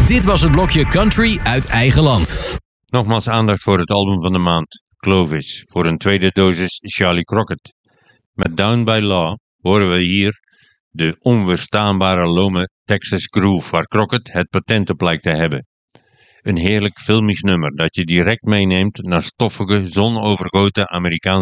Dit was het blokje Country uit eigen land. Nogmaals aandacht voor het album van de maand, Clovis, voor een tweede dosis Charlie Crockett. Met Down by Law horen we hier de onweerstaanbare lome Texas groove waar Crockett het patent op lijkt te hebben. Een heerlijk filmisch nummer dat je direct meeneemt naar stoffige, zonovergoten Amerikaanse